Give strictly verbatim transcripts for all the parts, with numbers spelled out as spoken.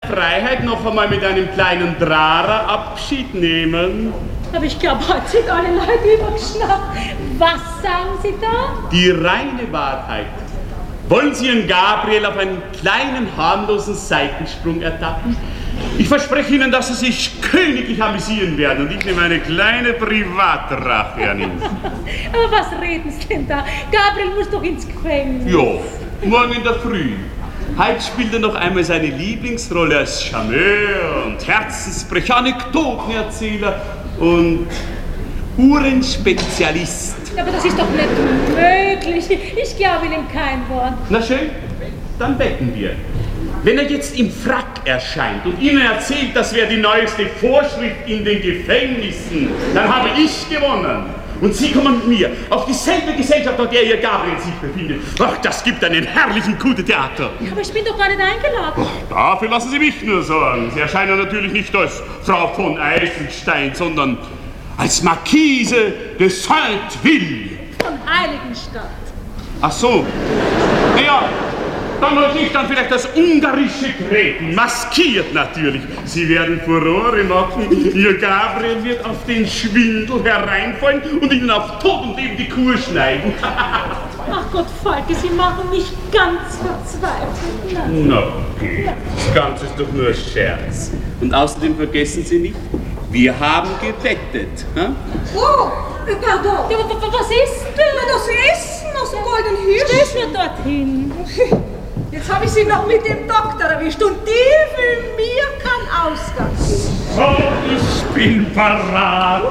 Freiheit noch einmal mit einem kleinen Drara Abschied nehmen. Aber ich glaube, heute sind alle Leute übergeschnappt. Was sagen Sie da? Die reine Wahrheit. Wollen Sie Ihren Gabriel auf einen kleinen, harmlosen Seitensprung ertappen? Ich verspreche Ihnen, dass Sie sich königlich amüsieren werden und ich nehme eine kleine Privatrache an ihn. Aber was reden Sie denn da? Gabriel muss doch ins Gefängnis. Ja, morgen in der Früh. Heute spielt er noch einmal seine Lieblingsrolle als Charmeur und Herzensbrecher, Anekdotenerzähler und Uhrenspezialist. Aber das ist doch nicht möglich. Ich glaube Ihnen kein Wort. Na schön, dann wetten wir. Wenn er jetzt im Frack erscheint und Ihnen erzählt, das wäre die neueste Vorschrift in den Gefängnissen, dann habe ich gewonnen. Und Sie kommen mit mir auf dieselbe Gesellschaft, auf der Ihr Gabriel sich befindet. Ach, das gibt einen herrlichen Coup de Theater. Aber ich bin doch gar nicht eingeladen. Ach, dafür lassen Sie mich nur sorgen. Sie erscheinen natürlich nicht als Frau von Eisenstein, sondern als Marquise de Sainte-Ville. Von Heiligenstadt. Ach so. Naja, dann wollte ich dann vielleicht das ungarische Gräten, maskiert natürlich. Sie werden Furore machen. Ihr Gabriel wird auf den Schwindel hereinfallen und Ihnen auf Tod und Leben die Kur schneiden. Ach Gott, Falke, Sie machen mich ganz verzweifelt. Nein. Na, okay. Das Ganze ist doch nur Scherz. Und außerdem vergessen Sie nicht, wir haben gewettet. Hm? Oh, pardon. Ja, aber was ist denn? Na, das Essen aus dem Goldenen Hirsch. Stell nur dorthin. Jetzt habe ich Sie noch mit dem Doktor erwischt und die für mir kein Ausgang. So, ich bin parat.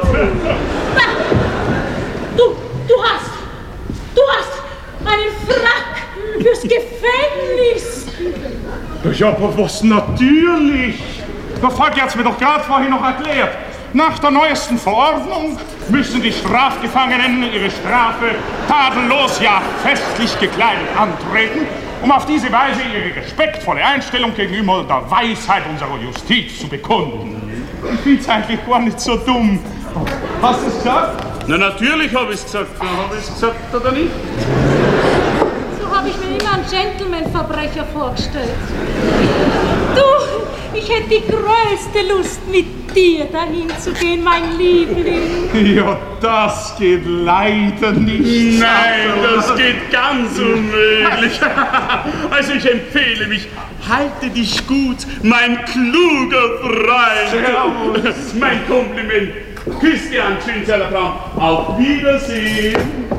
Du, du hast, du hast einen Frack fürs Gefängnis. Ja, aber was natürlich? Der Falk hat es mir doch gerade vorhin noch erklärt. Nach der neuesten Verordnung müssen die Strafgefangenen ihre Strafe tadellos, ja festlich gekleidet antreten, um auf diese Weise ihre respektvolle Einstellung gegenüber der Weisheit unserer Justiz zu bekunden. Ich finde es eigentlich gar nicht so dumm. Hast du es gesagt? Na, natürlich habe ich es gesagt. Habe ich es gesagt oder nicht? So habe ich mir immer einen Gentleman-Verbrecher vorgestellt. Du, ich hätte die größte Lust, mit dir dahin zu gehen, mein Liebling. Ja, das geht leider nicht. Nein, das geht ganz unmöglich. Also ich empfehle mich, halte dich gut, mein kluger Freund. Servus. Mein Kompliment. Küss dir an, schönseller Frau. Auf Wiedersehen.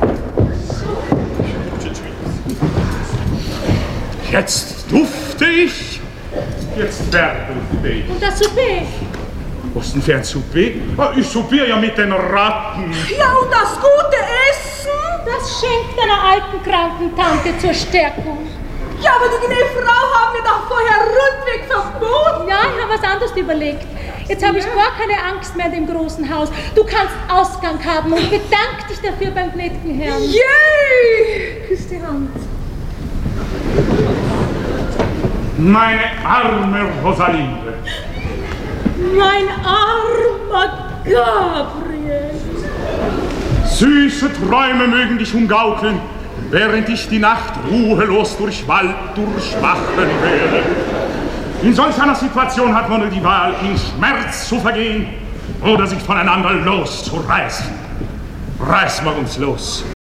Jetzt dufte ich, jetzt verdufte ich. Und das Souper? Was denn für ein Souper? Ah, ich soupiere ja mit den Ratten. Ja, und das gute Essen? Das schenkt deiner alten kranken Tante zur Stärkung. Ja, aber die gnädige Frau haben mir doch vorher rundweg verboten. Ja, ich habe was anderes überlegt. Jetzt habe ich gar keine Angst mehr in dem großen Haus. Du kannst Ausgang haben und bedank dich dafür beim gnädigen Herrn. Yay! Küss die Hand. Meine arme Rosalinde. Mein armer Gabriel. Süße Träume mögen dich umgaukeln, während ich die Nacht ruhelos durch Wald durchwachen werde. In solch einer Situation hat man nur die Wahl, in Schmerz zu vergehen oder sich voneinander loszureißen. Reißen wir uns los.